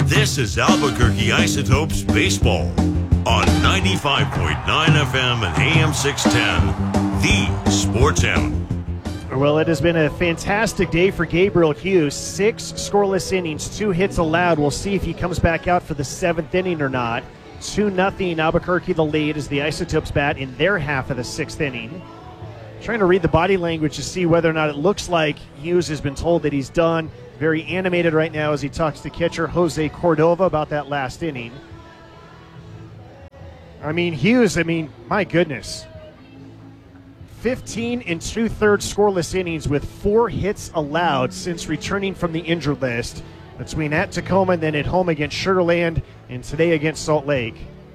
This is Albuquerque Isotopes Baseball on 95.9 FM and AM 610, the Sports Animal. Well, it has been a fantastic day for Gabriel Hughes. 6 scoreless innings, 2 hits allowed. We'll see if he comes back out for the 7th inning or not. 2-0 Albuquerque the lead as the Isotopes bat in their half of the 6th inning. Trying to read the body language to see whether or not it looks like Hughes has been told that he's done. Very animated right now as he talks to catcher Jose Cordova about that last inning. Hughes, my goodness. 15 2/3 scoreless innings with 4 hits allowed since returning from the injured list between at Tacoma and then at home against Sugar Land and today against Salt Lake.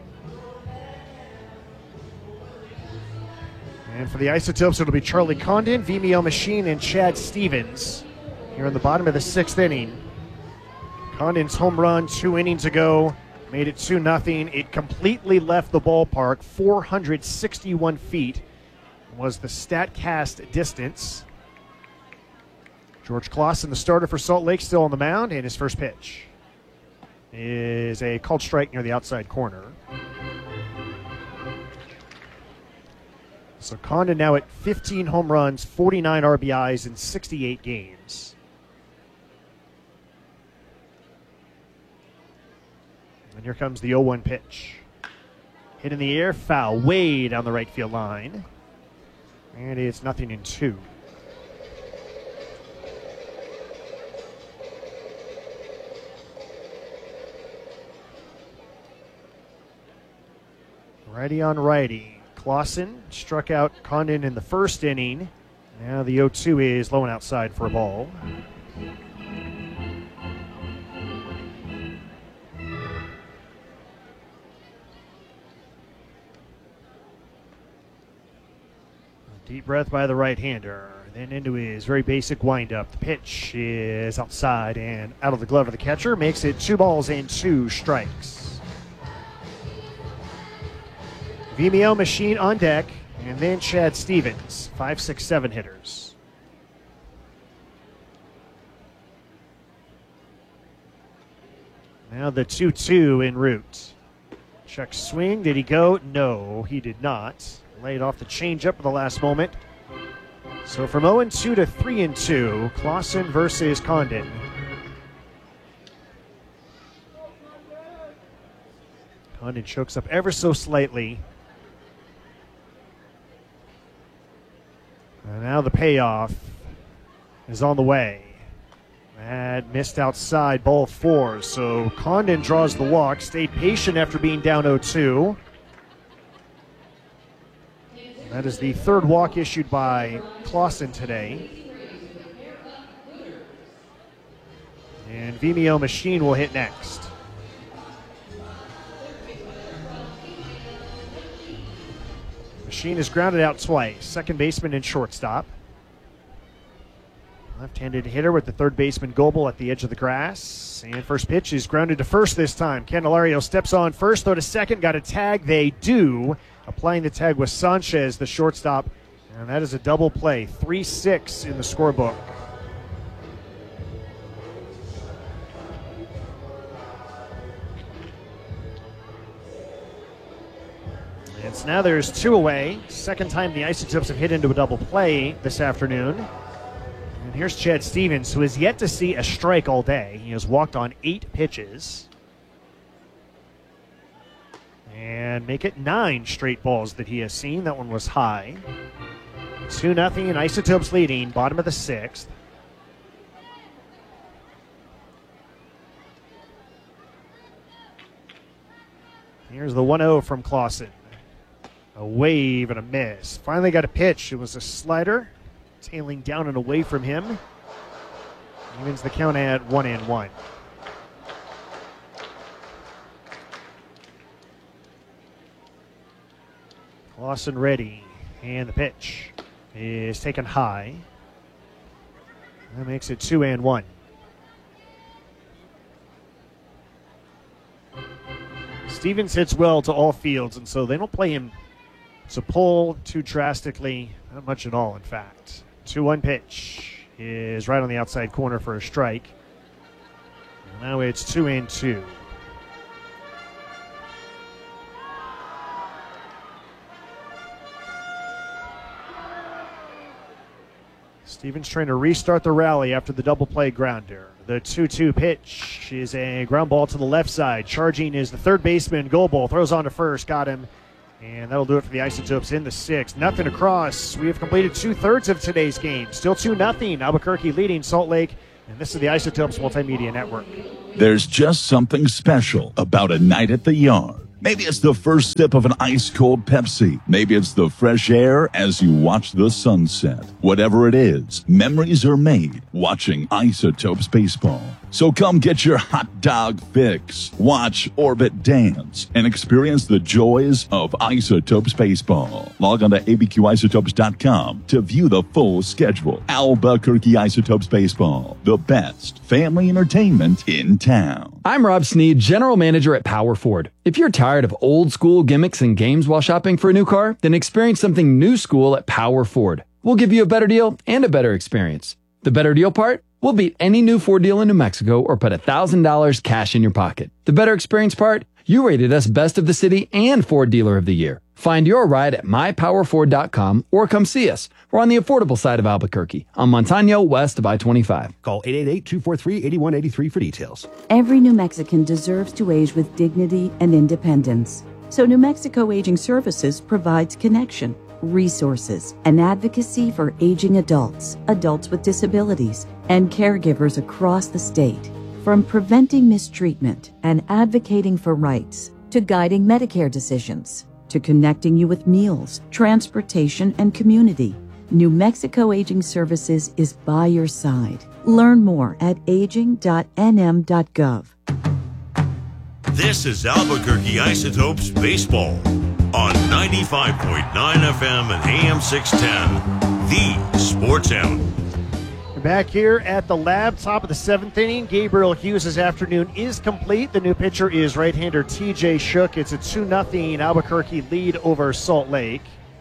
And for the Isotopes, it'll be Charlie Condon, Vimeo Machine, and Chad Stevens here in the bottom of the 6th inning. Condon's home run 2 innings ago made it 2-0. It completely left the ballpark. 461 feet was the StatCast distance. George Clausen, the starter for Salt Lake, still on the mound, and his first pitch is a called strike near the outside corner. So Condon now at 15 home runs, 49 RBIs in 68 games. And here comes the 0-1 pitch. Hit in the air, foul, way down the right field line. And it's 0-2. Righty on righty. Clausen struck out Condon in the first inning. Now the 0-2 is low and outside for a ball. Deep breath by the right-hander. Then into his very basic windup. The pitch is outside and out of the glove of the catcher. Makes it 2 balls and 2 strikes. Vimeo Machine on deck. And then Chad Stevens. 5, 6, 7 hitters. Now the 2-2 en route. Check swing. Did he go? No, he did not. Laid off the changeup at the last moment. So from 0-2 to 3-2, Clausen versus Condon. Condon chokes up ever so slightly. And now the payoff is on the way. That missed outside, ball 4. So Condon draws the walk, stayed patient after being down 0-2. That is the 3rd walk issued by Clausen today. And Vimeo Machine will hit next. Machine is grounded out twice. Second baseman and shortstop. Left-handed hitter with the third baseman Goebel at the edge of the grass. And first pitch is grounded to first this time. Candelario steps on first, throw to second, got a tag. They do. Applying the tag with Sanchez, the shortstop. And that is a double play. 3-6 in the scorebook. And so now there's 2 away. Second time the Isotopes have hit into a double play this afternoon. And here's Chad Stevens, who has yet to see a strike all day. He has walked on 8 pitches. And make it 9 straight balls that he has seen. That one was high. 2-0 and Isotopes leading, bottom of the 6th. Here's the 1-0 from Clausen. A wave and a miss. Finally got a pitch. It was a slider, tailing down and away from him. Evens the count at 1-1. Clausen ready, and the pitch is taken high. That makes it 2-1. Stevens hits well to all fields, and so they don't play him to pull too drastically, not much at all, in fact. 2-1 pitch is right on the outside corner for a strike. And Now it's 2-2. Stevens trying to restart the rally after the double play grounder. The 2-2 pitch is a ground ball to the left side. Charging is the third baseman, Goebel. Throws on to first, got him. And that'll do it for the Isotopes in the sixth. Nothing across. We have completed 2/3 of today's game. Still 2-0. Albuquerque leading Salt Lake. And this is the Isotopes Multimedia Network. There's just something special about a night at the yard. Maybe it's the first sip of an ice-cold Pepsi. Maybe it's the fresh air as you watch the sunset. Whatever it is, memories are made watching Isotopes baseball. So come get your hot dog fix, watch Orbit dance, and experience the joys of Isotopes baseball. Log on to abqisotopes.com to view the full schedule. Albuquerque Isotopes baseball, the best family entertainment in town. I'm Rob Sneed, General Manager at Power Ford. If you're tired of old school gimmicks and games while shopping for a new car, then experience something new school at Power Ford. We'll give you a better deal and a better experience. The better deal part? We'll beat any new Ford deal in New Mexico or put $1,000 cash in your pocket. The better experience part? You rated us Best of the City and Ford Dealer of the Year. Find your ride at mypowerford.com or come see us. We're on the affordable side of Albuquerque, on Montano west of I-25. Call 888-243-8183 for details. Every New Mexican deserves to age with dignity and independence. So New Mexico Aging Services provides connection, resources, and advocacy for aging adults, adults with disabilities, and caregivers across the state. From preventing mistreatment and advocating for rights, to guiding Medicare decisions, to connecting you with meals, transportation, and community, New Mexico Aging Services is by your side. Learn more at aging.nm.gov. This is Albuquerque Isotopes Baseball on 95.9 FM and AM 610, the Sports Animal. We're back here at the lab, top of the seventh inning. Gabriel Hughes' afternoon is complete. The new pitcher is right-hander TJ Shook. It's a 2-0 Albuquerque lead over Salt Lake.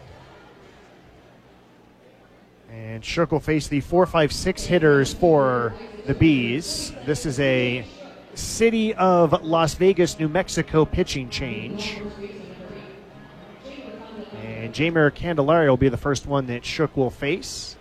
And Shook will face the 4-5-6 hitters for the Bees. This is a City of Las Vegas, New Mexico pitching change. And Jamer Candelario will be the first one that Shook will face.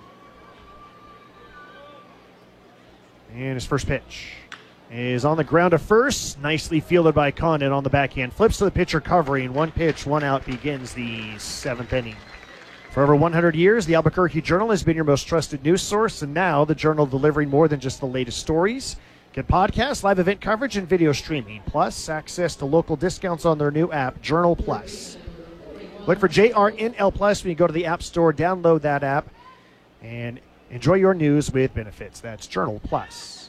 And his first pitch is on the ground to first. Nicely fielded by Condon on the backhand. Flips to the pitcher covering. One pitch, one out begins the seventh inning. For over 100 years, the Albuquerque Journal has been your most trusted news source, and now the Journal delivering more than just the latest stories. Get podcasts, live event coverage, and video streaming, plus access to local discounts on their new app, Journal Plus. Look for JRNL Plus when you go to the App Store, download that app, and enjoy your news with benefits. That's Journal Plus.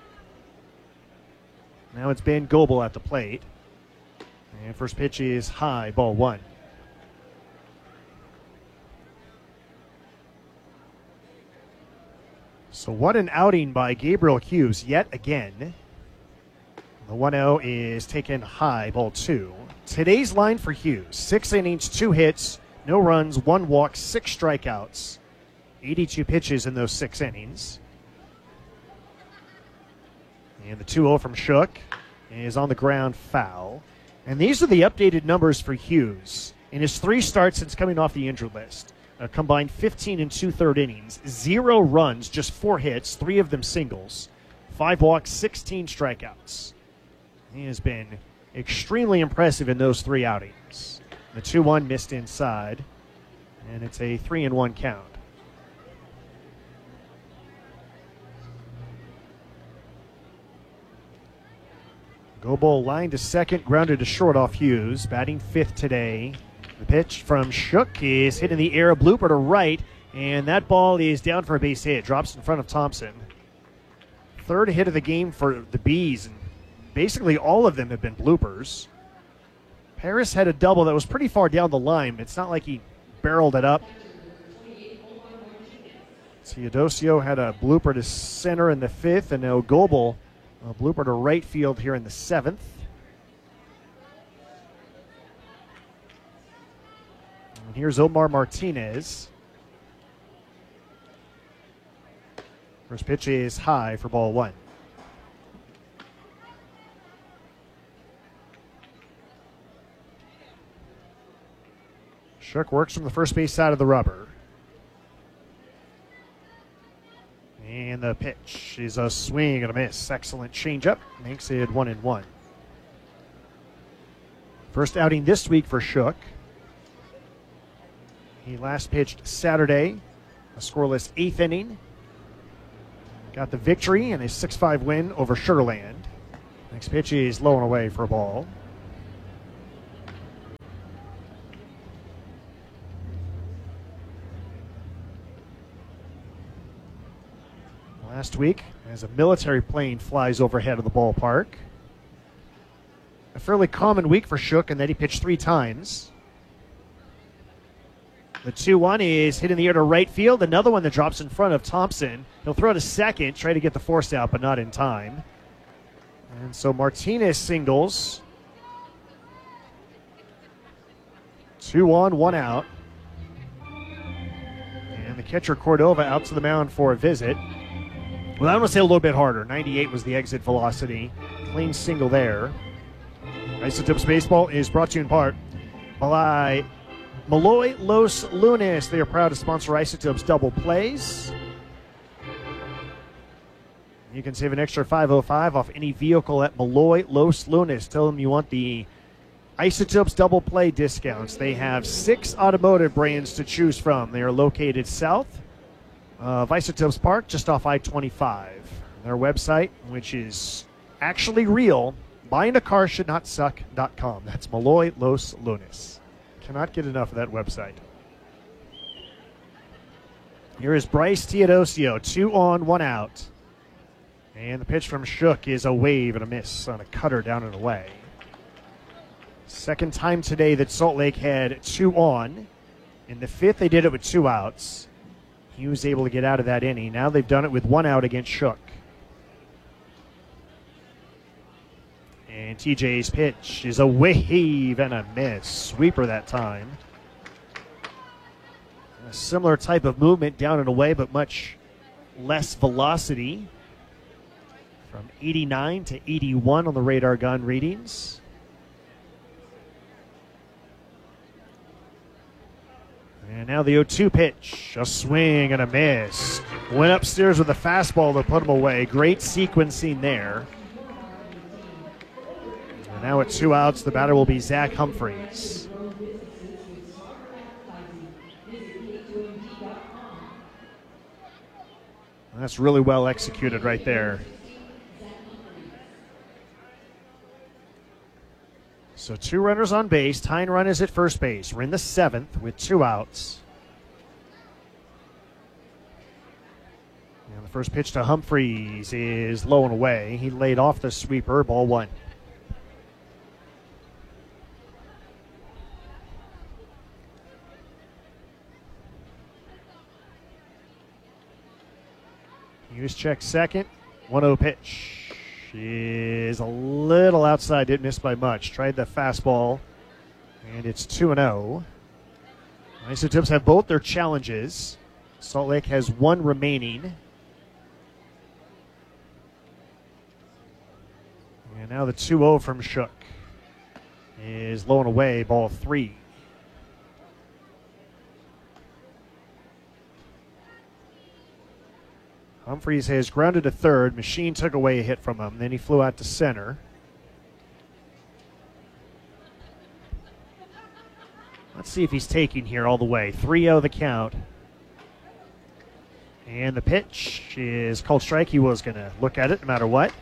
Now it's Ben Goebel at the plate. And first pitch is high, ball one. So what an outing by Gabriel Hughes yet again. The 1-0 is taken high, ball two. Today's line for Hughes, 6 innings, 2 hits, no runs, 1 walk, 6 strikeouts. 82 pitches in those 6 innings. And the 2-0 from Shook is on the ground, foul. And these are the updated numbers for Hughes. In his 3 starts since coming off the injured list. A combined 15 and 2/3 innings, 0 runs, just 4 hits, 3 of them singles, 5 walks, 16 strikeouts. He has been extremely impressive in those 3 outings. The 2-1 missed inside, and it's a 3-1 count. Goebel line to second, grounded to short off Hughes, batting 5th today. The pitch from Shook is hit in the air, a blooper to right, and that ball is down for a base hit. Drops in front of Thompson. 3rd hit of the game for the Bees, and basically all of them have been bloopers. Paris had a double that was pretty far down the line. It's not like he barreled it up. Teodosio had a blooper to center in the 5th, and now Goebel a blooper to right field here in the 7th. And here's Omar Martinez. First pitch is high for ball 1. Shook works from the first base side of the rubber. And the pitch is a swing and a miss. Excellent changeup. Makes it 1-1. First outing this week for Shook. He last pitched Saturday, a scoreless 8th inning. Got the victory in a 6-5 win over Sugarland. Next pitch is low and away for a ball. Last week, as a military plane flies overhead of the ballpark. A fairly common week for Shook in that he pitched 3 times. The 2-1 is hit in the air to right field. Another one that drops in front of Thompson. He'll throw to second, try to get the force out, but not in time. And so Martinez singles. 2 on, 1 out. And the catcher Cordova out to the mound for a visit. Well, I'm going to say a little bit harder. 98 was the exit velocity. Clean single there. Isotopes Baseball is brought to you in part by Malloy Los Lunes. They are proud to sponsor Isotopes Double Plays. You can save an extra $5.05 off any vehicle at Malloy Los Lunes. Tell them you want the Isotopes Double Play discounts. They have 6 automotive brands to choose from. They are located south of Isotopes Park, just off I-25. Their website, which is actually real, buyingacarshouldnotsuck.com. That's Malloy Los Lunes. Cannot get enough of that website. Here is Bryce Teodosio, 2 on, 1 out. And the pitch from Shook is a wave and a miss on a cutter down and away. Second time today that Salt Lake had 2 on. In the 5th, they did it with 2 outs. He was able to get out of that inning. Now they've done it with 1 out against Shook. And TJ's pitch is a wave and a miss. Sweeper that time. A similar type of movement down and away, but much less velocity. From 89 to 81 on the radar gun readings. And now the 0-2 pitch. A swing and a miss. Went upstairs with a fastball to put him away. Great sequencing there. And now at 2 outs, the batter will be Zach Humphreys. And that's really well executed right there. So 2 runners on base. Tying run is at first base. We're in the 7th with 2 outs. And the first pitch to Humphreys is low and away. He laid off the sweeper. Ball 1. Hughes checks second. 1-0 pitch. Is a little outside, didn't miss by much. Tried the fastball, and it's 2-0. Isotopes have both their challenges. Salt Lake has 1 remaining. And now the 2-0 from Shook is low and away, ball 3. Humphreys has grounded to third. Machine took away a hit from him. Then he flew out to center. Let's see if he's taking here all the way. 3-0 the count. And the pitch is called strike. He was going to look at it no matter what.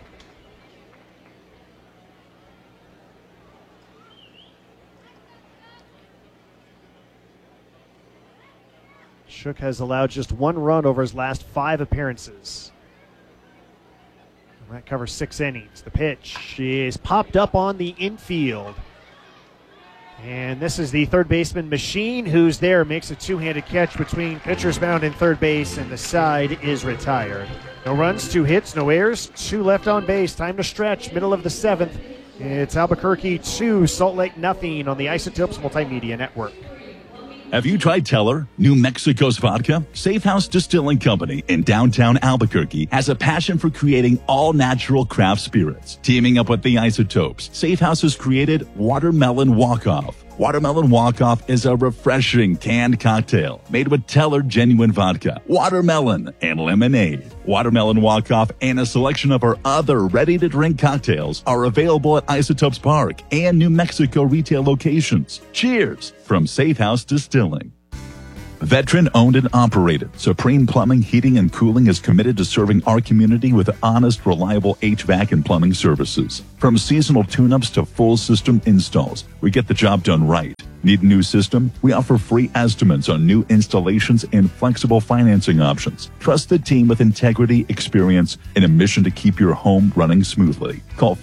Shook has allowed just 1 run over his last 5 appearances. And that covers 6 innings. The pitch is popped up on the infield. And this is the third baseman Machine, who's there, makes a 2-handed catch between pitcher's mound and third base, and the side is retired. No runs, 2 hits, no errors, 2 left on base. Time to stretch, middle of the 7th. It's Albuquerque 2, Salt Lake nothing on the Isotopes Multimedia Network. Have you tried Teller, New Mexico's vodka? Safe House Distilling Company in downtown Albuquerque has a passion for creating all-natural craft spirits. Teaming up with the Isotopes, Safe House has created Watermelon Walk-Off, Watermelon Walk-Off is a refreshing canned cocktail made with Teller Genuine Vodka, watermelon, and lemonade. Watermelon Walk-Off and a selection of our other ready-to-drink cocktails are available at Isotopes Park and New Mexico retail locations. Cheers from Safe House Distilling. Veteran-owned and operated, Supreme Plumbing, Heating, and Cooling is committed to serving our community with honest, reliable HVAC and plumbing services. From seasonal tune-ups to full system installs, we get the job done right. Need a new system? We offer free estimates on new installations and flexible financing options. Trust the team with integrity, experience, and a mission to keep your home running smoothly. Call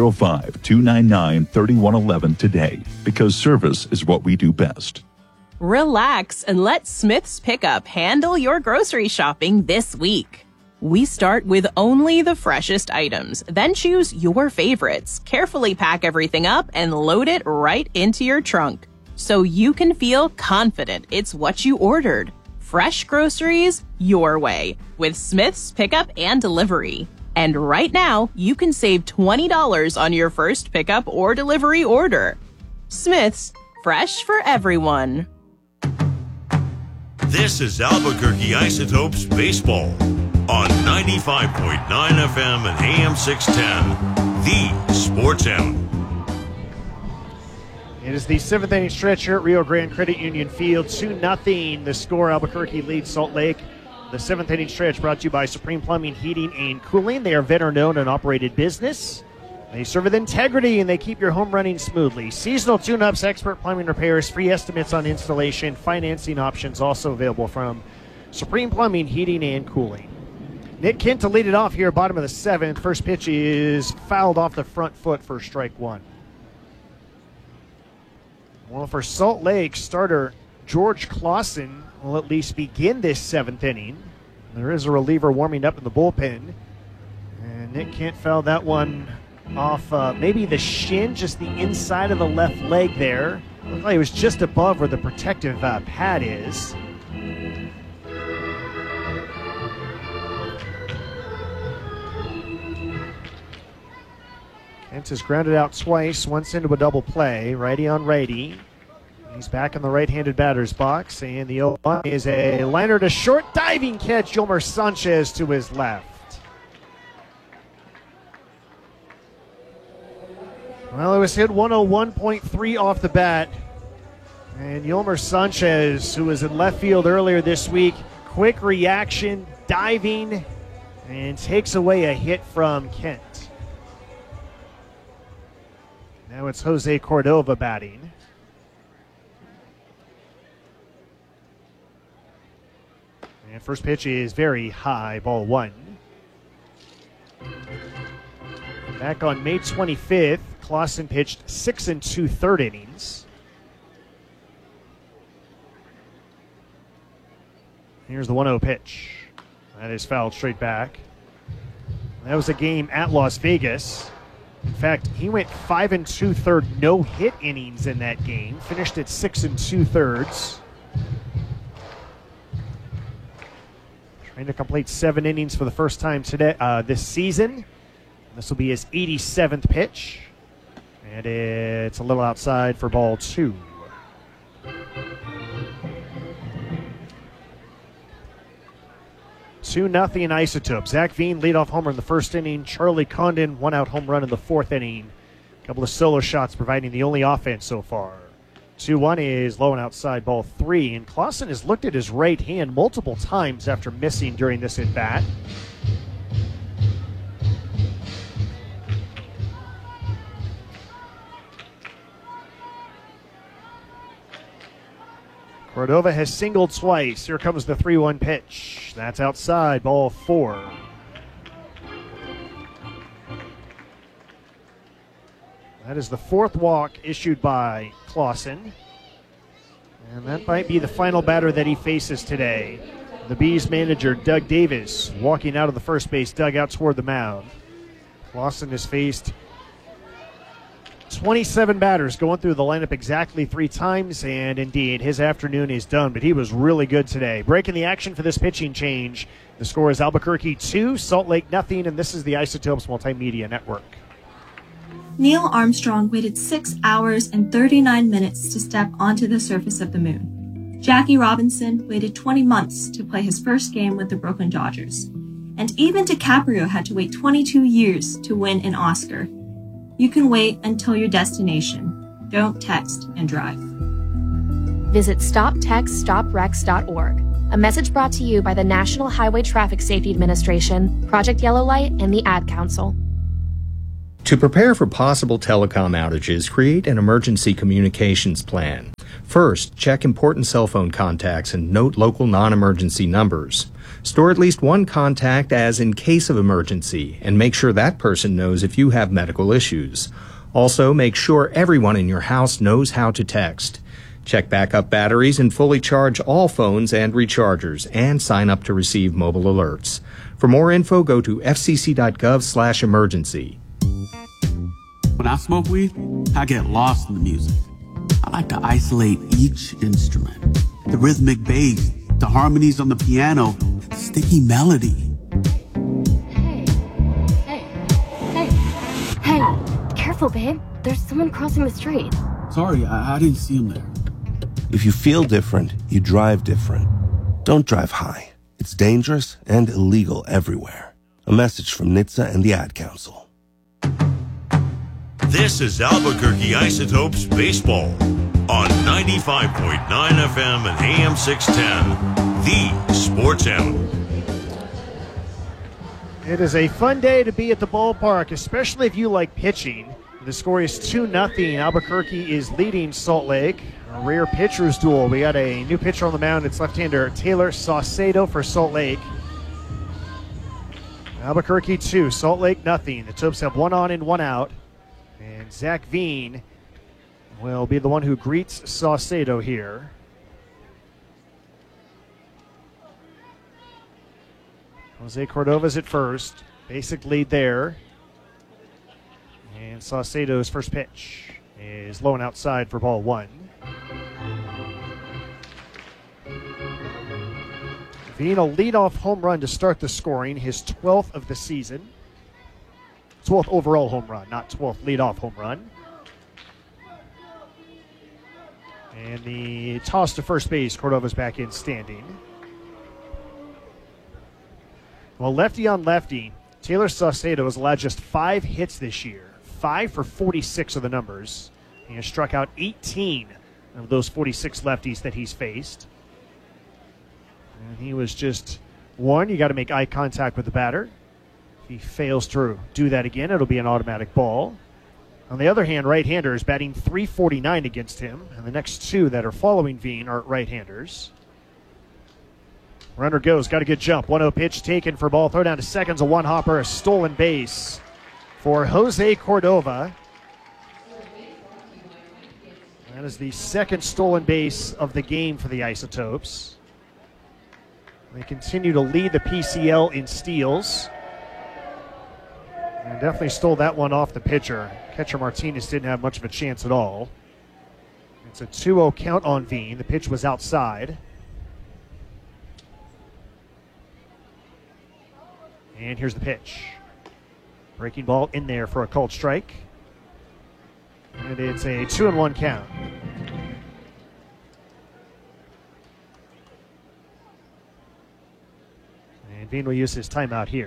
505-299-3111 today, because service is what we do best. Relax and let Smith's Pickup handle your grocery shopping this week. We start with only the freshest items, then choose your favorites, carefully pack everything up, and load it right into your trunk, so you can feel confident it's what you ordered. Fresh groceries your way with Smith's Pickup and Delivery. And right now, you can save $20 on your first pickup or delivery order. Smith's, fresh for everyone. This is Albuquerque Isotopes Baseball on 95.9 FM and AM 610, the Sports Animal. It is the seventh inning stretch here at Rio Grande Credit Union Field. 2-0 the score. Albuquerque leads Salt Lake. The seventh inning stretch brought to you by Supreme Plumbing, Heating, and Cooling. They are veteran-owned and operated business. They serve with integrity, and they keep your home running smoothly. Seasonal tune-ups, expert plumbing repairs, free estimates on installation, financing options also available from Supreme Plumbing, Heating, and Cooling. Nick Kent to lead it off here, bottom of the seventh. First pitch is fouled off the front foot for strike one. Well, for Salt Lake, starter George Clausen will at least begin this seventh inning. There is a reliever warming up in the bullpen. And Nick Kent fouled that one off maybe the shin, just the inside of the left leg there. Looked like it was just above where the protective pad is. Kent has grounded out twice, once into a double play, righty on righty. He's back in the right-handed batter's box, and the 0-1 is a liner to short, diving catch, Yolmer Sanchez to his left. Well, it was hit 101.3 off the bat. And Yolmer Sanchez, who was in left field earlier this week, quick reaction, diving, and takes away a hit from Kent. Now it's Jose Cordova batting. And first pitch is very high, ball one. Back on May 25th, Clausen pitched 6 2/3 innings. Here's the 1-0 pitch. That is fouled straight back. That was a game at Las Vegas. In fact, he went 5 2/3 no-hit innings in that game. Finished at 6 2/3. Trying to complete 7 innings for the first time today this season. This will be his 87th pitch. And it's a little outside for ball two. Two nothing Isotopes. Zach Veen leadoff homer in the first inning. Charlie Condon one-out home run in the fourth inning. A couple of solo shots providing the only offense so far. 2-1 is low and outside, ball three. And Clausen has looked at his right hand multiple times after missing during this at-bat. Cordova has singled twice. Here comes the 3-1 pitch. That's outside, ball four. That is the fourth walk issued by Clausen. And that might be the final batter that he faces today. The Bees manager, Doug Davis, walking out of the first base dugout toward the mound. Clausen has faced 27 batters, going through the lineup exactly 3 times, and indeed, his afternoon is done, but he was really good today. Breaking the action for this pitching change, the score is Albuquerque 2, Salt Lake nothing, and this is the Isotopes Multimedia Network. Neil Armstrong waited 6 hours and 39 minutes to step onto the surface of the moon. Jackie Robinson waited 20 months to play his first game with the Brooklyn Dodgers. And even DiCaprio had to wait 22 years to win an Oscar. You can wait until your destination. Don't text and drive. Visit StopTextStopWrecks.org. A message brought to you by the National Highway Traffic Safety Administration, Project Yellow Light, and the Ad Council. To prepare for possible telecom outages, create an emergency communications plan. First, check important cell phone contacts and note local non-emergency numbers. Store at least one contact as in case of emergency, and make sure that person knows if you have medical issues. Also, make sure everyone in your house knows how to text. Check backup batteries and fully charge all phones and rechargers, and sign up to receive mobile alerts. For more info, go to fcc.gov/emergency. When I smoke weed, I get lost in the music. I like to isolate each instrument. The rhythmic bass, the harmonies on the piano, the sticky melody. Hey, careful, babe. There's someone crossing the street. Sorry, I didn't see him there. If you feel different, you drive different. Don't drive high. It's dangerous and illegal everywhere. A message from NHTSA and the Ad Council. This is Albuquerque Isotopes Baseball on 95.9 FM and AM 610, the Sports Animal. It is a fun day to be at the ballpark, especially if you like pitching. The score is 2-0. Albuquerque is leading Salt Lake. A rare pitcher's duel. We got a new pitcher on the mound. It's left-hander Taylor Saucedo for Salt Lake. Albuquerque 2, Salt Lake nothing. The Topes have 1 on and 1 out. And Zach Veen will be the one who greets Saucedo here. Jose Cordova's at first. Basic lead there. And Saucedo's first pitch is low and outside for ball 1. Veen, a leadoff home run to start the scoring, his 12th of the season. 12th overall home run, not 12th leadoff home run. And the toss to first base, Cordova's back in standing. Well, lefty on lefty, Taylor Saucedo has allowed just 5 hits this year. 5 for 46 of the numbers. He has struck out 18 of those 46 lefties that he's faced. And he was just one. You got to make eye contact with the batter. If he fails to do that again, it'll be an automatic ball. On the other hand, right-hander is batting .349 against him, and the next 2 that are following Veen are right-handers. Runner goes, got a good jump. 1-0 pitch taken for ball. Throw down to seconds, a one-hopper, a stolen base for Jose Cordova. That is the second stolen base of the game for the Isotopes. They continue to lead the PCL in steals. And definitely stole that one off the pitcher. Catcher Martinez didn't have much of a chance at all. It's a 2-0 count on Veen. The pitch was outside. And here's the pitch. Breaking ball in there for a called strike. And it's a 2-1 count. And Veen will use his timeout here.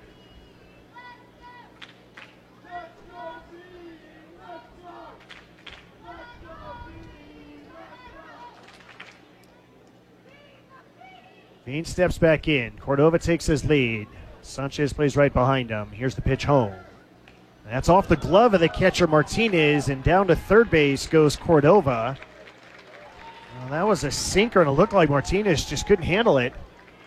Veen steps back in. Cordova takes his lead. Sanchez plays right behind him. Here's the pitch home. That's off the glove of the catcher Martinez, and down to third base goes Cordova. Well, that was a sinker, and it looked like Martinez just couldn't handle it.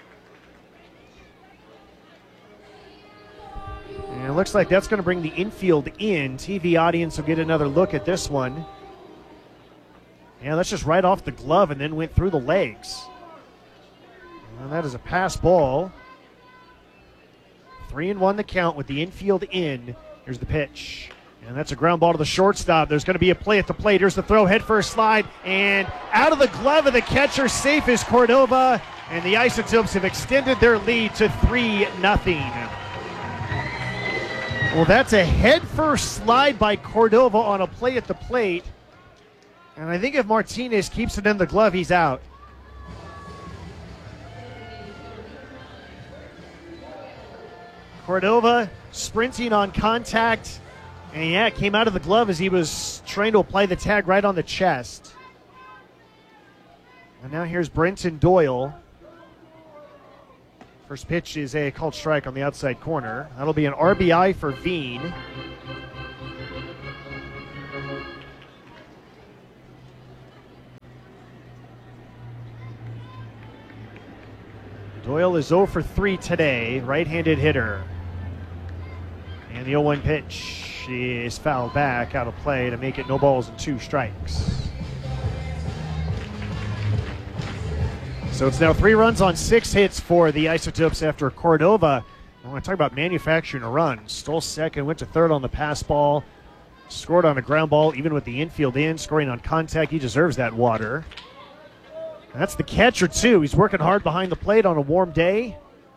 And it looks like that's going to bring the infield in. TV audience will get another look at this one. Yeah, that's just right off the glove and then went through the legs. And that is a pass ball. 3-1 the count with the infield in. Here's the pitch. And that's a ground ball to the shortstop. There's going to be a play at the plate. Here's the throw, head first slide. And out of the glove of the catcher, safe is Cordova. And the Isotopes have extended their lead to 3-0. Well, that's a head-first slide by Cordova on a play at the plate. And I think if Martinez keeps it in the glove, he's out. Cordova sprinting on contact. And yeah, it came out of the glove as he was trying to apply the tag right on the chest. And now here's Brenton Doyle. First pitch is a called strike on the outside corner. That'll be an RBI for Veen. Doyle is 0 for 3 today, right-handed hitter. And the 0-1 pitch is fouled back out of play to make it no balls and 2 strikes. So it's now 3 runs on 6 hits for the Isotopes after Cordova. I want to talk about manufacturing a run. Stole second, went to third on the pass ball, scored on a ground ball, even with the infield in, scoring on contact. He deserves that water. And that's the catcher, too. He's working hard behind the plate on a warm day.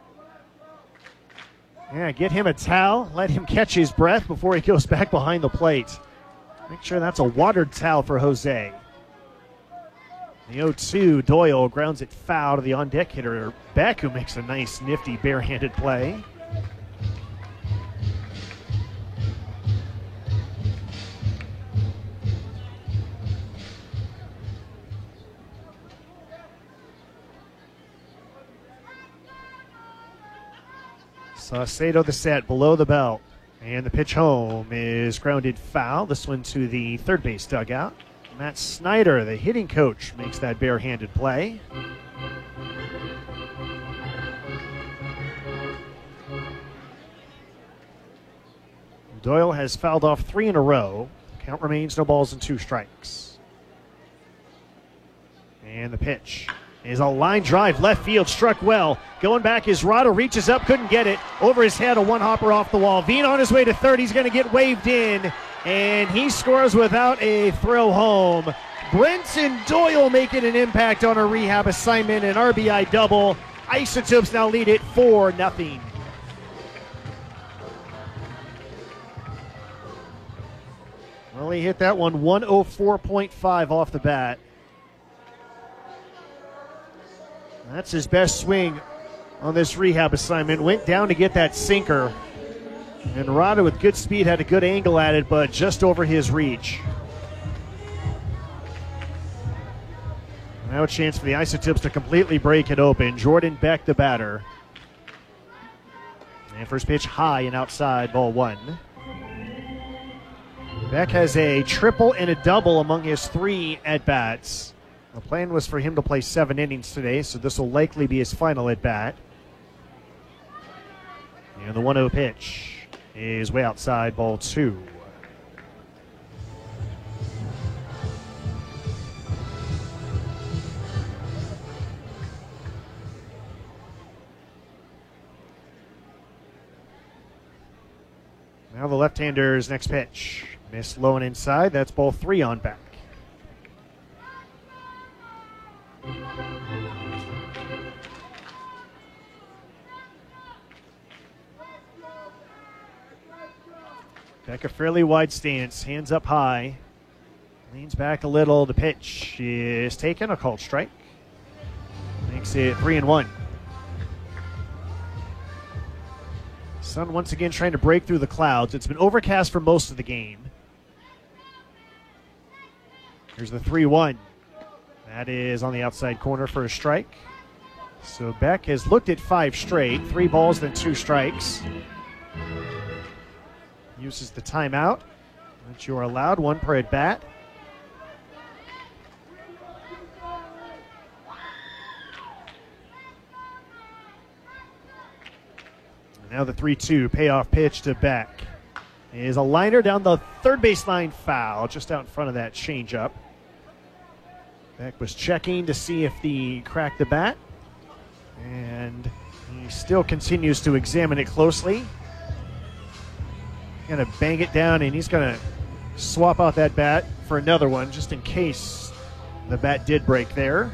Yeah, get him a towel. Let him catch his breath before he goes back behind the plate. Make sure that's a watered towel for Jose. The 0-2, Doyle grounds it foul to the on-deck hitter, Beck, who makes a nice, nifty, barehanded play. Saucedo the set below the belt. And the pitch home is grounded foul. This one to the third base dugout. Matt Snyder, the hitting coach, makes that barehanded play. Doyle has fouled off 3 in a row. Count remains no balls and 2 strikes. And the pitch is a line drive, left field, struck well. Going back is Rado, reaches up, couldn't get it. Over his head, a one-hopper off the wall. Veen on his way to third, he's going to get waved in. And he scores without a throw home. Brenton Doyle making an impact on a rehab assignment, an RBI double. Isotopes now lead it 4-0. Well, he hit that one 104.5 off the bat. That's his best swing on this rehab assignment. Went down to get that sinker. And Rado with good speed had a good angle at it, but just over his reach. Now a chance for the Isotopes to completely break it open. Jordan Beck, the batter. And first pitch high and outside, ball 1. Beck has a triple and a double among his 3 at-bats. The plan was for him to play 7 innings today, so this will likely be his final at-bat. And the 1-0 pitch is way outside, ball 2. Now the left-hander's next pitch. Missed low and inside. That's ball 3 on back. Beck a fairly wide stance, hands up high. Leans back a little. The pitch is taken, a called strike. Makes it 3-1. Sun once again trying to break through the clouds. It's been overcast for most of the game. Here's the 3-1. That is on the outside corner for a strike. So Beck has looked at 5 straight. 3 balls, then 2 strikes. Uses the timeout, which you are allowed, 1 per at bat. And now the 3-2 payoff pitch to Beck is a liner down the third baseline foul, just out in front of that changeup. Beck was checking to see if he cracked the bat, and he still continues to examine it closely. Going to bang it down, and he's going to swap out that bat for another one just in case the bat did break there.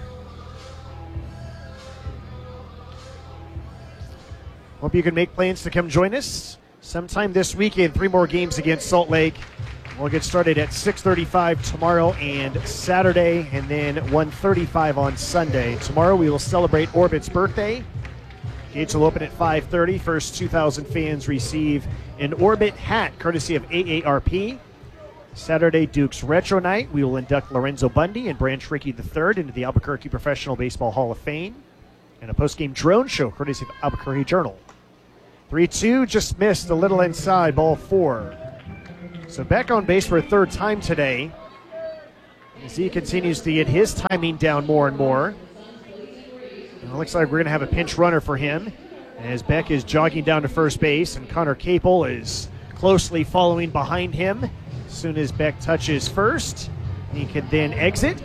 Hope you can make plans to come join us. sometime this weekend. 3 more games against Salt Lake. We'll get started at 6:35 tomorrow and Saturday, and then 1:35 on Sunday. Tomorrow we will celebrate Orbit's birthday. Gates will open at 5:30. First 2,000 fans receive an Orbit hat, courtesy of AARP. Saturday, Duke's Retro Night. We will induct Lorenzo Bundy and Branch Rickey III into the Albuquerque Professional Baseball Hall of Fame. And a post-game drone show, courtesy of Albuquerque Journal. 3-2, just missed a little inside, ball 4. So back on base for a 3rd time today, as he continues to get his timing down more and more. And it looks like we're going to have a pinch runner for him as Beck is jogging down to first base, and Connor Capel is closely following behind him. As soon as Beck touches first, he can then exit.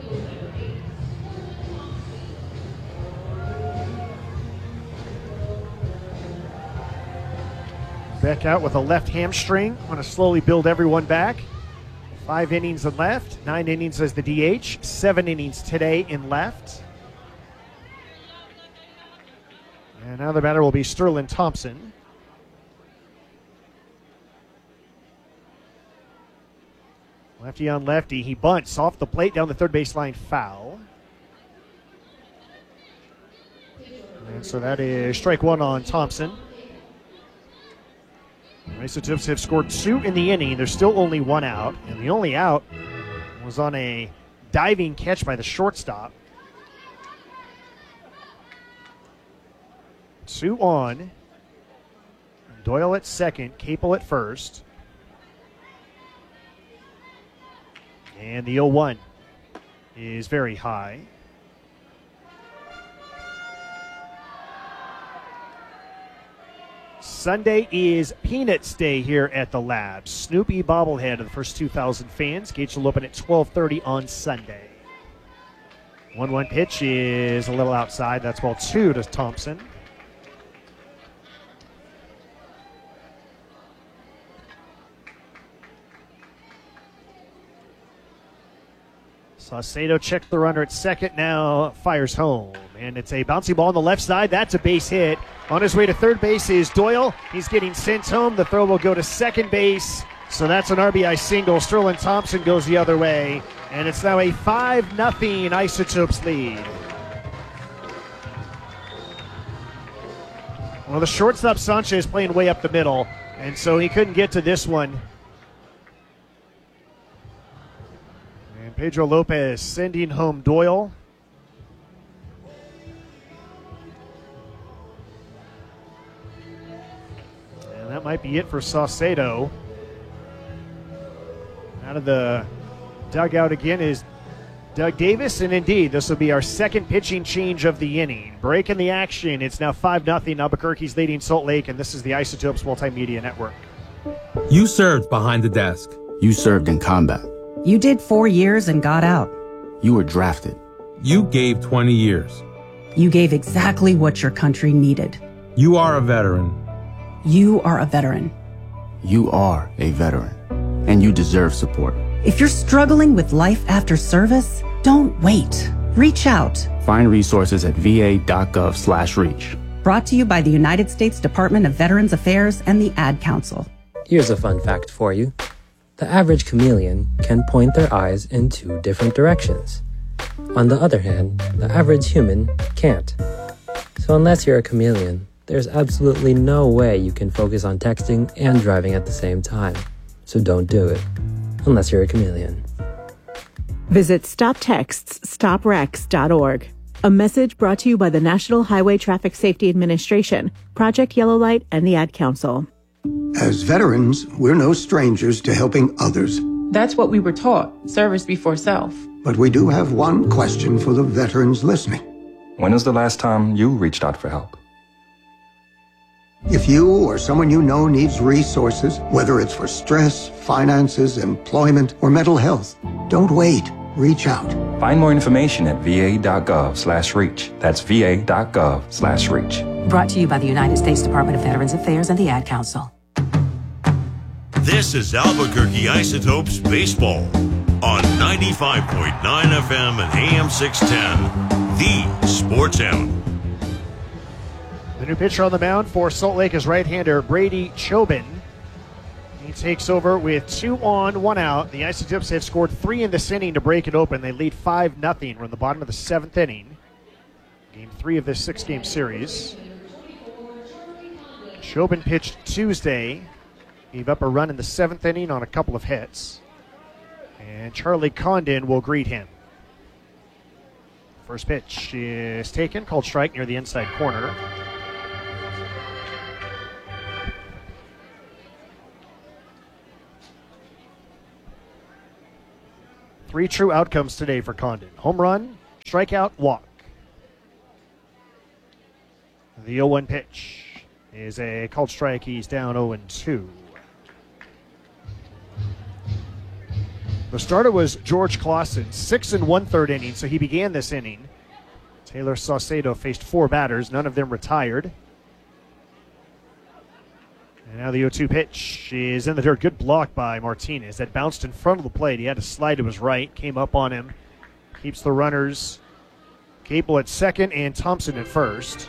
Beck out with a left hamstring. Want to slowly build everyone back. 5 innings in left, 9 innings as the DH, 7 innings today in left. And now the batter will be Sterling Thompson. Lefty on lefty. He bunts off the plate down the third baseline, foul. And so that is strike 1 on Thompson. Isotopes have scored 2 in the inning. There's still only 1 out, and the only out was on a diving catch by the shortstop. 2 on. Doyle at second, Capel at first. And the 0-1 is very high. Sunday is Peanuts Day here at the Labs. Snoopy bobblehead of the first 2,000 fans. Gates will open at 12:30 on Sunday. 1-1 pitch is a little outside. That's ball 2 to Thompson. Saucedo checked the runner at second, now fires home. And it's a bouncy ball on the left side. That's a base hit. On his way to third base is Doyle. He's getting sent home. The throw will go to second base. So that's an RBI single. Sterling Thompson goes the other way. And it's now a 5-0 Isotopes lead. Well, the shortstop Sanchez playing way up the middle, and so he couldn't get to this one. And Pedro Lopez sending home Doyle. And that might be it for Saucedo. Out of the dugout again is Doug Davis, and indeed, this will be our second pitching change of the inning. Break in the action. It's now 5-0. Albuquerque's leading Salt Lake, and this is the Isotopes Multimedia Network. You served behind the desk. You served in combat. You did 4 years and got out. You were drafted. You gave 20 years. You gave exactly what your country needed. You are a veteran. You are a veteran. You are a veteran, and you deserve support. If you're struggling with life after service, don't wait. Reach out. Find resources at va.gov/reach. Brought to you by the United States Department of Veterans Affairs and the Ad Council. Here's a fun fact for you. The average chameleon can point their eyes in 2 different directions. On the other hand, the average human can't. So unless you're a chameleon, there's absolutely no way you can focus on texting and driving at the same time. So don't do it. Unless you're a chameleon. Visit StopTextsStopWrecks.org. A message brought to you by the National Highway Traffic Safety Administration, Project Yellow Light, and the Ad Council. As veterans, we're no strangers to helping others. That's what we were taught, service before self. But we do have one question for the veterans listening. When was the last time you reached out for help? If you or someone you know needs resources, whether it's for stress, finances, employment, or mental health, don't wait. Reach out. Find more information at va.gov/reach. That's va.gov/reach. Brought to you by the United States Department of Veterans Affairs and the Ad Council. This is Albuquerque Isotopes Baseball on 95.9 FM and AM 610, the Sports Sound. The new pitcher on the mound for Salt Lake is right-hander Brady Chobin. He takes over with 2 on, 1 out. The Isotopes have scored 3 in this inning to break it open. They lead 5-0. We're in the bottom of the 7th inning. Game 3 of this 6-game series. Chauvin pitched Tuesday. Gave up a run in the 7th inning on a couple of hits. And Charlie Condon will greet him. First pitch is taken, called strike near the inside corner. Three true outcomes today for Condon. Home run, strikeout, walk. The 0-1 pitch is a called strike. He's down 0-2. The starter was George Clausen, 6 1/3 innings, so he began this inning. Taylor Saucedo faced 4 batters, none of them retired. And now the 0-2 pitch is in the dirt. Good block by Martinez. That bounced in front of the plate. He had to slide to his right, came up on him. Keeps the runners Capel at second and Thompson at first.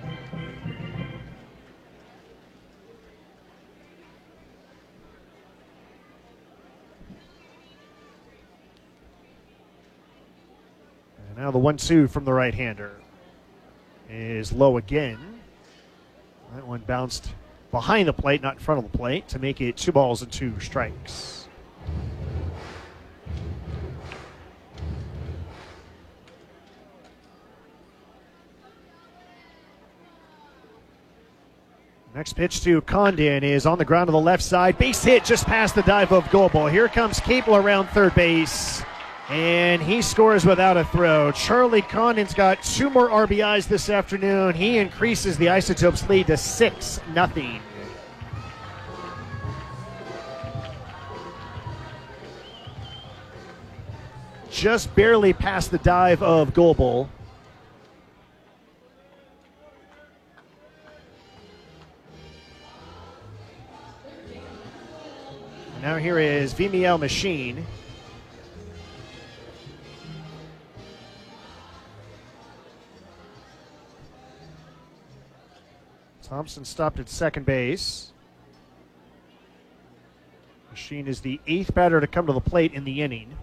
And now the 1-2 from the right-hander is low again. That one bounced behind the plate, not in front of the plate, to make it 2 balls and 2 strikes. Next pitch to Condon is on the ground to the left side. Base hit just past the dive of Goebel. Here comes Capel around third base, and he scores without a throw. Charlie Condon's got 2 more RBIs this afternoon. He increases the Isotopes' lead to 6-0. Just barely past the dive of Goebel. Now here is Vimiel Machine. Thompson stopped at second base. Machine is the 8th batter to come to the plate in the inning.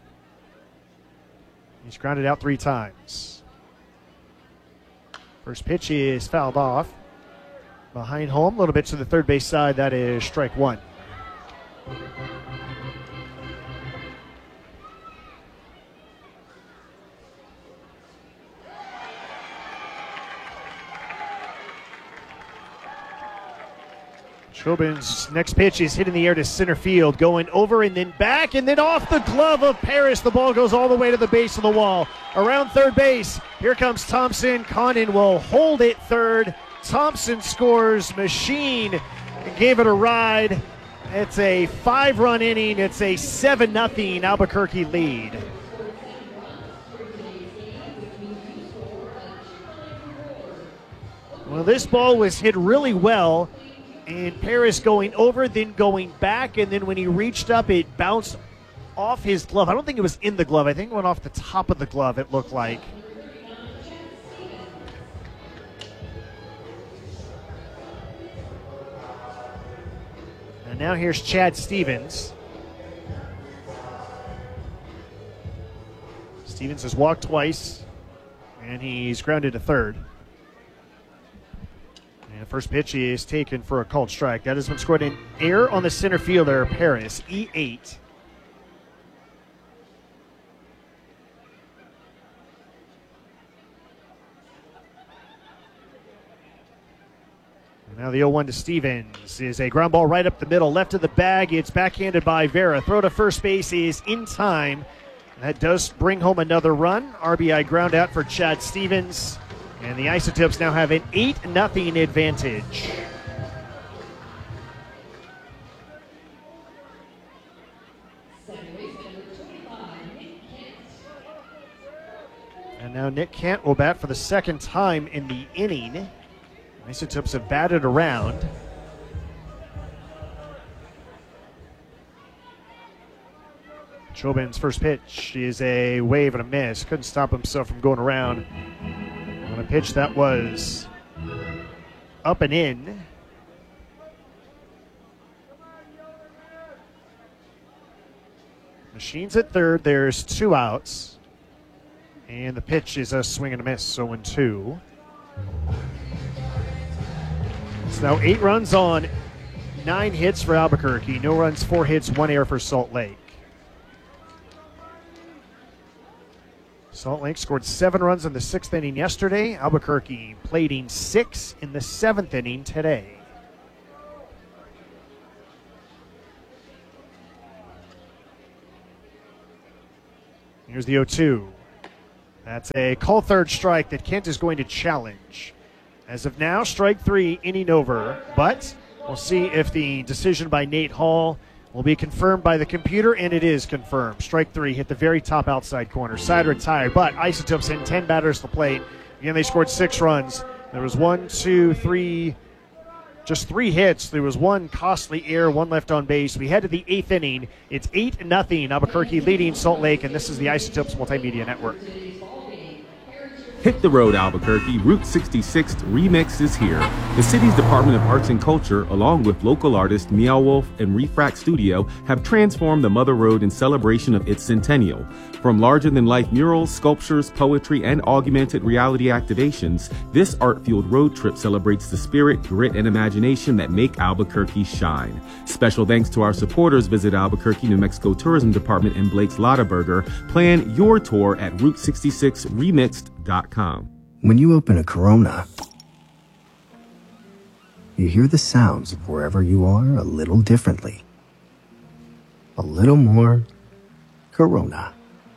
He's grounded out 3 times. First pitch is fouled off. Behind home, a little bit to the third base side. That is strike 1. Chaubin's next pitch is hit in the air to center field, going over and then back and then off the glove of Paris. The ball goes all the way to the base of the wall. Around third base, here comes Thompson. Condon will hold it third. Thompson scores. Machine gave it a ride. It's a 5-run inning. It's a 7-0 Albuquerque lead. Well, this ball was hit really well. And Paris going over, then going back, and then when he reached up, it bounced off his glove. I don't think it was in the glove. I think it went off the top of the glove, it looked like. And now here's Chad Stevens. Stevens has walked twice, and he's grounded to third. The first pitch is taken for a called strike. That has been scored in air on the center fielder, Paris, E8. And now the 0-1 to Stevens is a ground ball right up the middle, left of the bag. It's backhanded by Vera. Throw to first base is in time. That does bring home another run. RBI ground out for Chad Stevens. And the Isotopes now have an 8-0 advantage. And now Nick Kent will bat for the second time in the inning. The Isotopes have batted around. Chaubin's first pitch is a wave and a miss. Couldn't stop himself from going around on a pitch that was up and in. Machine's at third. There's 2 outs. And the pitch is a swing and a miss, 0-2. It's now 8 runs on 9 hits for Albuquerque. No runs, 4 hits, 1 error for Salt Lake. Salt Lake scored 7 runs in the 6th inning yesterday. Albuquerque plating 6 in the 7th inning today. Here's the 0-2. That's a call third strike that Kent is going to challenge. As of now, strike 3, inning over. But we'll see if the decision by Nate Hall will be confirmed by the computer, and it is confirmed. Strike 3 hit the very top outside corner. Side retired, but Isotopes in 10 batters to the plate. Again, they scored 6 runs. There was 3 hits. There was 1 costly error, 1 left on base. We head to the 8th inning. It's 8-0. Albuquerque leading Salt Lake, and this is the Isotopes Multimedia Network. Hit the road, Albuquerque. Route 66 Remix is here. The city's Department of Arts and Culture, along with local artists Meow Wolf and Refract Studio, have transformed the Mother Road in celebration of its centennial. From larger-than-life murals, sculptures, poetry, and augmented reality activations, this art-fueled road trip celebrates the spirit, grit, and imagination that make Albuquerque shine. Special thanks to our supporters. Visit Albuquerque, New Mexico Tourism Department and Blake's Lottaburger. Plan your tour at Route66Remixed.com. When you open a Corona, you hear the sounds of wherever you are a little differently. A little more Corona.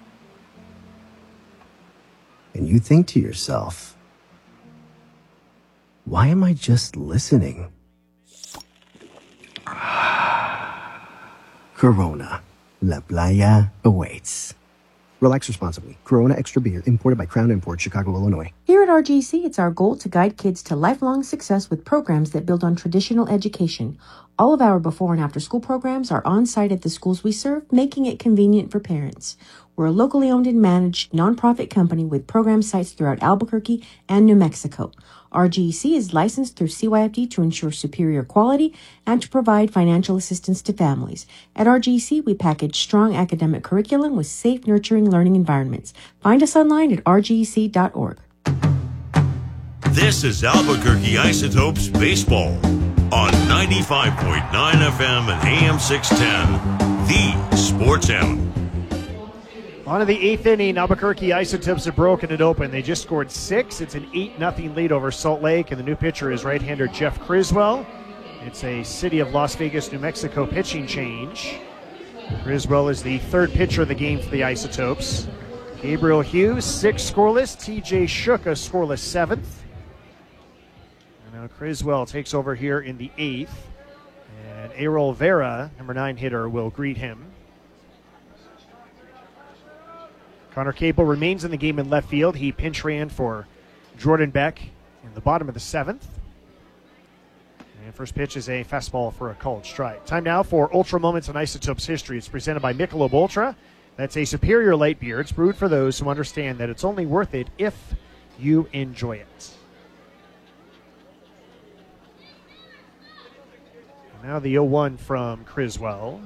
And you think to yourself, why am I just listening? Corona. La Playa awaits. Relax responsibly. Corona Extra Beer, imported by Crown Imports, Chicago, Illinois. Here at RGC, it's our goal to guide kids to lifelong success with programs that build on traditional education. All of our before and after school programs are on site at the schools we serve, making it convenient for parents. We're a locally owned and managed nonprofit company with program sites throughout Albuquerque and New Mexico. RGC is licensed through CYFD to ensure superior quality and to provide financial assistance to families. At RGC, we package strong academic curriculum with safe, nurturing learning environments. Find us online at rgc.org. This is Albuquerque Isotopes Baseball on 95.9 FM and AM 610, the Sports Animal. On to the 8th inning, Albuquerque Isotopes have broken it open. They just scored 6. It's an 8-0 lead over Salt Lake, and the new pitcher is right-hander Jeff Criswell. It's a City of Las Vegas, New Mexico pitching change. Criswell is the 3rd pitcher of the game for the Isotopes. Gabriel Hughes, 6 scoreless. TJ Shook, a scoreless 7th. And now Criswell takes over here in the 8th. And Errol Vera, number 9 hitter, will greet him. Connor Capel remains in the game in left field. He pinch ran for Jordan Beck in the bottom of the 7th. And first pitch is a fastball for a called strike. Time now for Ultra Moments in Isotopes history. It's presented by Michelob Ultra. That's a superior light beer. It's brewed for those who understand that it's only worth it if you enjoy it. And now the 0-1 from Criswell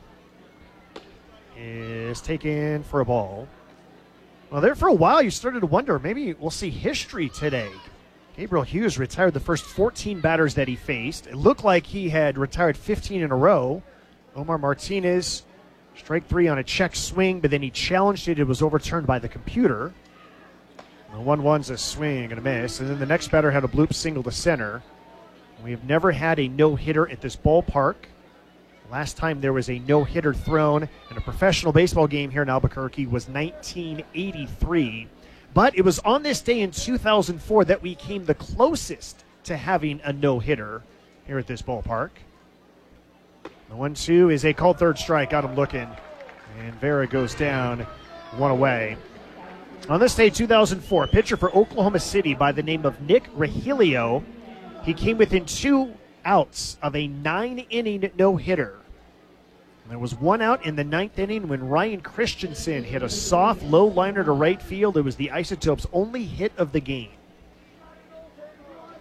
is taken for a ball. Well, there for a while, you started to wonder, maybe we'll see history today. Gabriel Hughes retired the first 14 batters that he faced. It looked like he had retired 15 in a row. Omar Martinez, strike 3 on a check swing, but then he challenged it. It was overturned by the computer. The 1-1's a swing and a miss. And then the next batter had a bloop single to center. We have never had a no-hitter at this ballpark. Last time there was a no-hitter thrown in a professional baseball game here in Albuquerque was 1983. But it was on this day in 2004 that we came the closest to having a no-hitter here at this ballpark. The 1-2 is a called third strike. Got him looking. And Vera goes down, 1 away. On this day, 2004, pitcher for Oklahoma City by the name of Nick Regilio. He came within 2 outs of a 9-inning no-hitter. There was 1 out in the 9th inning when Ryan Christensen hit a soft, low liner to right field. It was the Isotopes' only hit of the game.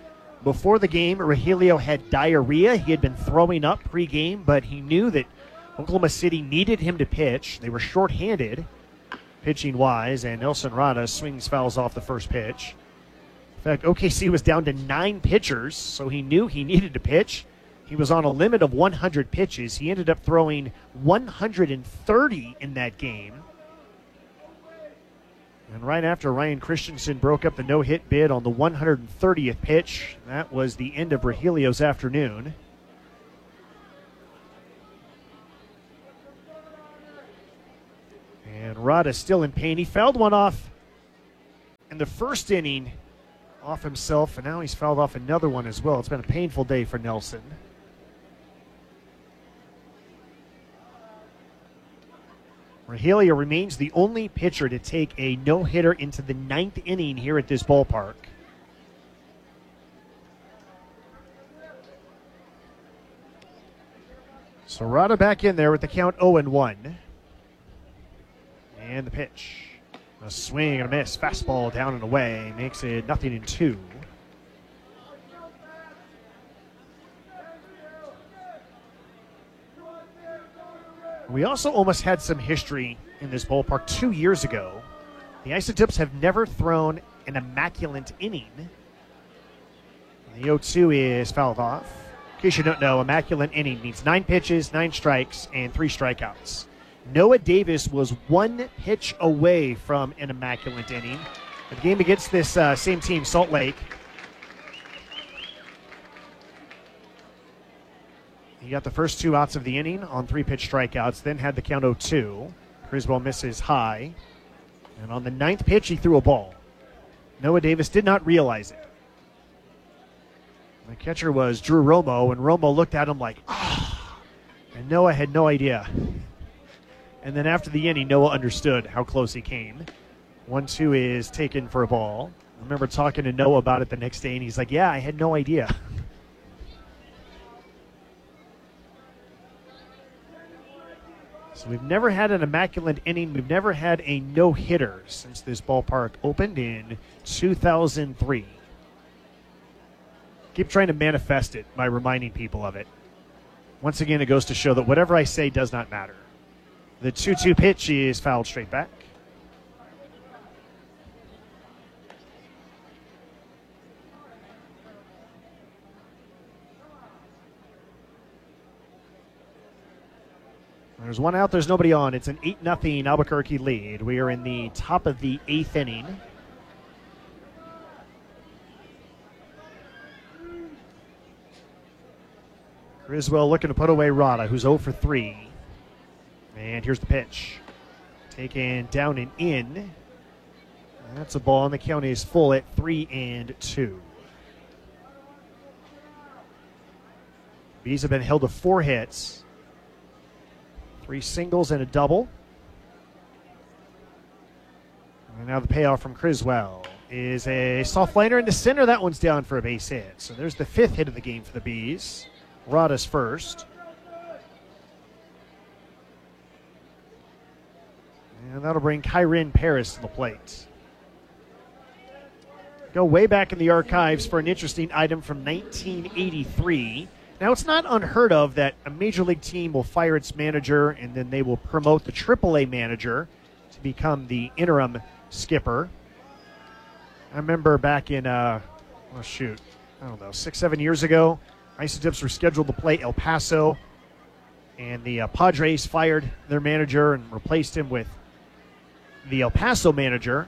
Before the game, Regilio had diarrhea. He had been throwing up pregame, but he knew that Oklahoma City needed him to pitch. They were shorthanded, pitching-wise, and Nelson Rada swings fouls off the first pitch. In fact, OKC was down to 9 pitchers, so he knew he needed to pitch. He was on a limit of 100 pitches. He ended up throwing 130 in that game. And right after Ryan Christensen broke up the no-hit bid on the 130th pitch, that was the end of Rogelio's afternoon. And Rada still in pain. He fouled one off in the first inning off himself, and now he's fouled off another one as well. It's been a painful day for Nelson. Rogelio remains the only pitcher to take a no-hitter into the 9th inning here at this ballpark. So Rada back in there with the count 0-1. And the pitch. A swing and a miss. Fastball down and away. Makes it 0-2. We also almost had some history in this ballpark 2 years ago. The Isotopes have never thrown an immaculate inning. The 0-2 is fouled off. In case you don't know, immaculate inning means 9 pitches, 9 strikes, and 3 strikeouts. Noah Davis was 1 pitch away from an immaculate inning. The game against this same team, Salt Lake. He got the first 2 outs of the inning on 3 pitch strikeouts, then had the count 0-2. Criswell misses high. And on the 9th pitch, he threw a ball. Noah Davis did not realize it. The catcher was Drew Romo, and Romo looked at him like, ah. And Noah had no idea. And then after the inning, Noah understood how close he came. 1-2 is taken for a ball. I remember talking to Noah about it the next day, and he's like, yeah, I had no idea. So we've never had an immaculate inning. We've never had a no-hitter since this ballpark opened in 2003. Keep trying to manifest it by reminding people of it. Once again, it goes to show that whatever I say does not matter. The 2-2 pitch is fouled straight back. There's 1 out, there's nobody on. It's an 8-0 Albuquerque lead. We are in the top of the 8th inning. Criswell looking to put away Rada, who's 0 for 3. And here's the pitch. Taken down and in. That's a ball, and the count is full at 3-2. Bees have been held to 4 hits. 3 singles and a double. And now the payoff from Criswell is a soft liner into center. That one's down for a base hit. So there's the 5th hit of the game for the Bees. Rada's first. And that'll bring Kyren Paris to the plate. Go way back in the archives for an interesting item from 1983. Now, it's not unheard of that a major league team will fire its manager and then they will promote the AAA manager to become the interim skipper. I remember back in, 6-7 years ago, Isotopes were scheduled to play El Paso, and the Padres fired their manager and replaced him with the El Paso manager.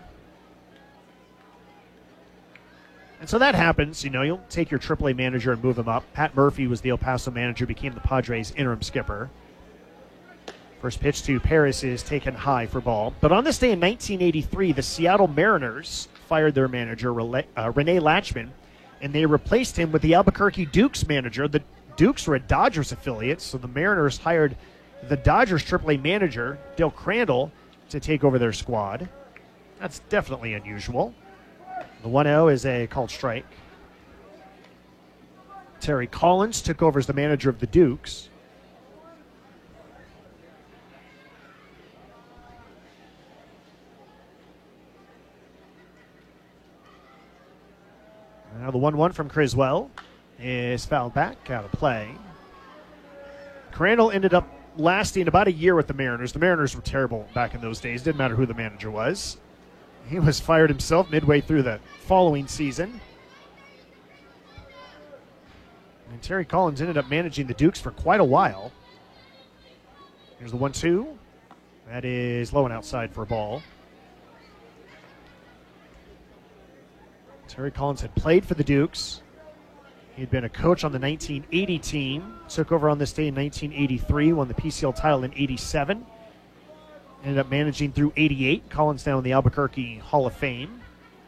And so that happens. You know, you'll take your AAA manager and move him up. Pat Murphy was the El Paso manager, became the Padres interim skipper. First pitch to Paris is taken high for ball. But on this day in 1983, the Seattle Mariners fired their manager, Renee Latchman, and they replaced him with the Albuquerque Dukes manager. The Dukes were a Dodgers affiliate, so the Mariners hired the Dodgers AAA manager, Dale Crandall, to take over their squad. That's definitely unusual. The 1-0 is a called strike. Terry Collins took over as the manager of the Dukes. Now the 1-1 from Criswell is fouled back, out of play. Crandall ended up lasting about a year with the Mariners. The Mariners were terrible back in those days. Didn't matter who the manager was. He was fired himself midway through the following season. And Terry Collins ended up managing the Dukes for quite a while. Here's the 1-2. That is low and outside for a ball. Terry Collins had played for the Dukes. He had been a coach on the 1980 team. Took over on this day in 1983. Won the PCL title in 87. Ended up managing through 88. Collins now in the Albuquerque Hall of Fame.